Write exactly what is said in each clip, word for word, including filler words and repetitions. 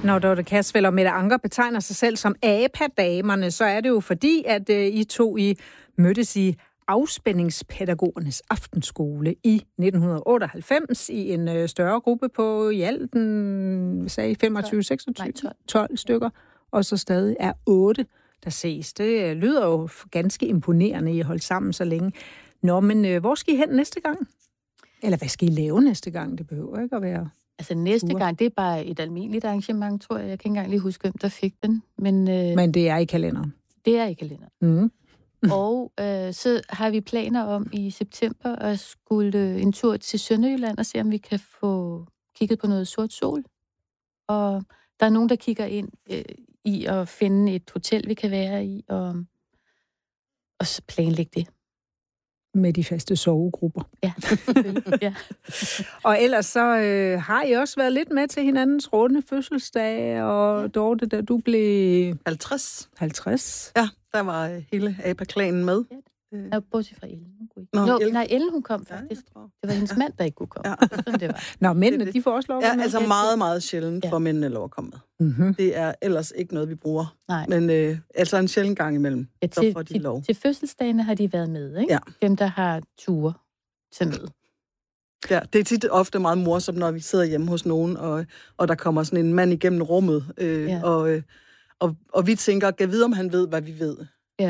Når Dorte Kasvel og Mette Anker betegner sig selv som A P A-damerne, så er det jo fordi, at uh, I to I mødtes i afspændingspædagogernes aftenskole i nitten otteoghalvfems i en uh, større gruppe på i alt, den, sagde femogtyve seksogtyve, tolv stykker, og så stadig er otte, der ses. Det uh, lyder jo ganske imponerende, I holdt sammen så længe. Nå, men uh, hvor skal I hen næste gang? Eller hvad skal I lave næste gang? Det behøver ikke at være... Altså næste uger. gang, det er bare et almindeligt arrangement, tror jeg. Jeg kan ikke engang lige huske, hvem der fik den. Men, øh, men det er i kalenderen? Det er i kalenderen. Mm. Og øh, så har vi planer om i september at skulle en tur til Sønderjylland og se, om vi kan få kigget på noget sort sol. Og der er nogen, der kigger ind øh, i at finde et hotel, vi kan være i, og, og så planlægge det. Med de faste sovegrupper. Ja, ja. Og ellers så øh, har I også været lidt med til hinandens runde fødselsdag, og ja. Dorte, da du blev... halvtreds. halvtreds? Ja, der var hele A P A-klanen med. Ja. Nå, bortset fra Ellen. Hun kunne ikke. Nå, Nå, Ellen. Nej, Ellen hun kom faktisk. Ja, det var hendes mand, der ikke kunne komme. Ja. Sådan det var. Nå, mændene, de får også lov at Ja, altså meget, meget sjældent ja. for mændene lov at komme med. Mm-hmm. Det er ellers ikke noget, vi bruger. Nej. Men øh, altså en sjældent gang imellem, ja, til, så får de til, lov. Til fødselsdagene har de været med, ikke? Ja. Dem, der har ture til med. Ja, det er tit ofte meget morsomt, når vi sidder hjemme hos nogen, og, og der kommer sådan en mand igennem rummet, øh, ja. og, øh, og, og vi tænker, kan vide, om han ved, hvad vi ved. Ja.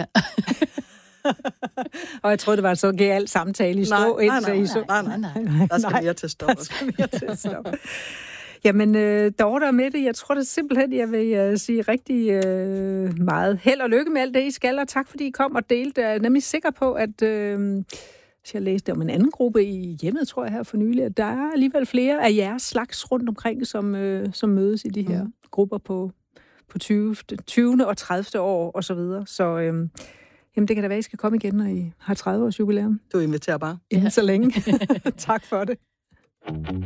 Og jeg troede, det var så galt samtale i stå. Nej, nej, nej, nej, nej, nej, nej, nej. Der skal mere til at stoppe. Der skal mere til at stoppe. Jamen, øh, Dorte og Mette, jeg tror det simpelthen, jeg vil uh, sige rigtig øh, meget held og lykke med alt det, I skal, og tak fordi I kom og delte. Jeg er nemlig sikker på, at øh, jeg læste om en anden gruppe i hjemmet, tror jeg her for nylig, at der er alligevel flere af jeres slags rundt omkring, som, øh, som mødes i de her mm. grupper på, på tyvende og tredivte år og så videre. Så øh, jamen, det kan da være, I skal komme igen, når I har tredive års jubilæum. Du inviterer bare. Inden så længe. Tak for det.